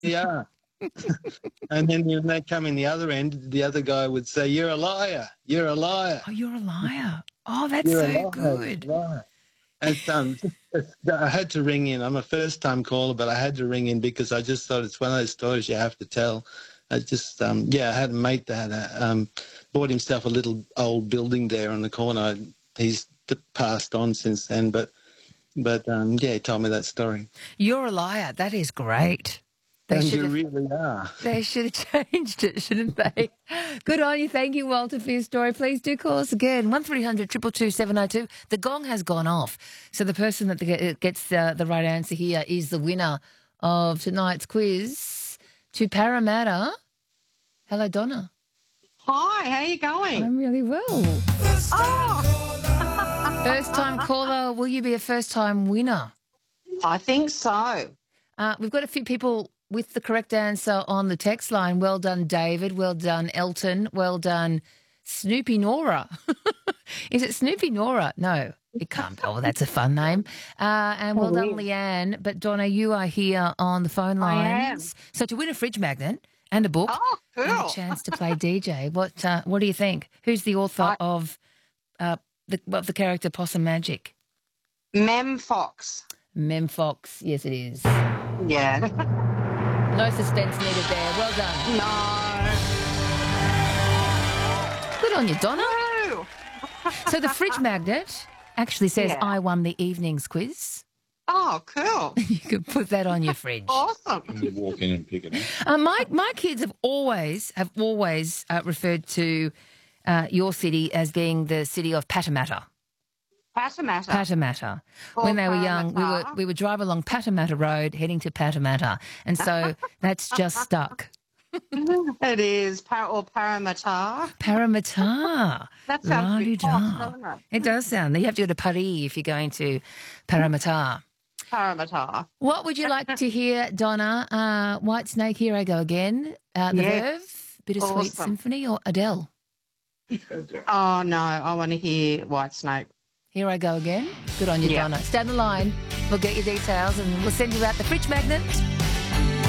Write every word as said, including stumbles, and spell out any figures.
Yeah. And then when they come in the other end, the other guy would say, "You're a liar. You're a liar. Oh, you're a liar. Oh, that's You're a so liar. good. Liar." And um, I had to ring in. I'm a first-time caller, but I had to ring in because I just thought it's one of those stories you have to tell. I just, um, yeah, I had a mate that uh, um, bought himself a little old building there on the corner. He's passed on since then, but, but um, yeah, he told me that story. You're a liar. That is great. They and should you have, really are. They should have changed it, shouldn't they? Good on you. Thank you, Walter, for your story. Please do call us again. one three hundred two two two seven oh two. The gong has gone off. So the person that gets uh, the right answer here is the winner of tonight's quiz to Parramatta. Hello, Donna. Hi, how are you going? I'm really well. Oh. First time caller. Will you be a first time winner? I think so. Uh, we've got a few people with the correct answer on the text line. Well done, David. Well done, Elton. Well done, Snoopy Nora. Is it Snoopy Nora? No, it can't be. Oh, that's a fun name. Uh, and well done, Leanne. But, Donna, you are here on the phone lines. So to win a fridge magnet and a book oh, cool. and a chance to play D J, what uh, what do you think? Who's the author I... of, uh, the, of the character Possum Magic? Mem Fox. Mem Fox. Yes, it is. Yeah. No suspense needed there. Well done. No. Good on you, Donna. Woo. So the fridge magnet actually says, yeah. I won the evening's quiz. Oh, cool. You could put that on your fridge. Awesome. You walk in and pick it up. Uh, my, my kids have always, have always uh, referred to uh, your city as being the city of Parramatta. Parramatta. Parramatta. When they were young, we would we would drive along Parramatta Road heading to Parramatta, and so that's just stuck. It is, Par- or Parramatta. Parramatta. That sounds good. doesn't it? It does sound. You have to go to Paris if you're going to Parramatta. Parramatta. What would you like to hear, Donna? Uh, White Snake, Here I Go Again. Uh, the yes. Verve, Bittersweet Awesome. Symphony, or Adele? Oh, no, I want to hear White Snake. Here I Go Again. Good on you, yeah. Donna. Stand the line. We'll get your details and we'll send you out the fridge magnet.